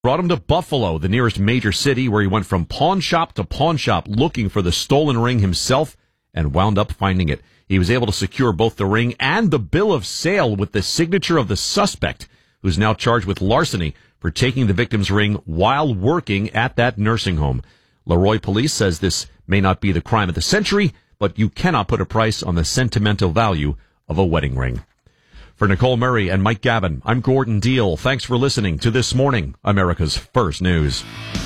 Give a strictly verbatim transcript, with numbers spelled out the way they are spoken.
brought him to Buffalo, the nearest major city, where he went from pawn shop to pawn shop looking for the stolen ring himself and wound up finding it. He was able to secure both the ring and the bill of sale with the signature of the suspect, who's now charged with larceny for taking the victim's ring while working at that nursing home. Leroy police says this may not be the crime of the century, but you cannot put a price on the sentimental value of a wedding ring. For Nicole Murray and Mike Gavin, I'm Gordon Deal. Thanks for listening to This Morning, America's First News.